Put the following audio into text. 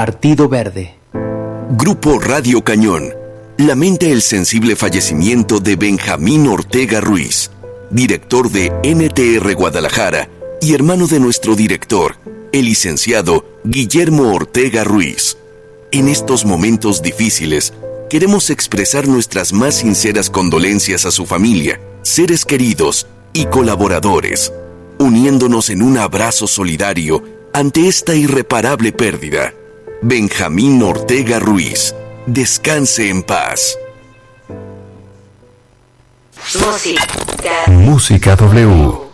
Partido Verde. Grupo Radio Cañón lamenta el sensible fallecimiento de Benjamín Ortega Ruiz, director de NTR Guadalajara y hermano de nuestro director, el licenciado Guillermo Ortega Ruiz. En estos momentos difíciles, queremos expresar nuestras más sinceras condolencias a su familia, seres queridos y colaboradores, uniéndonos en un abrazo solidario ante esta irreparable pérdida. Benjamín Ortega Ruiz, descanse en paz. Música W.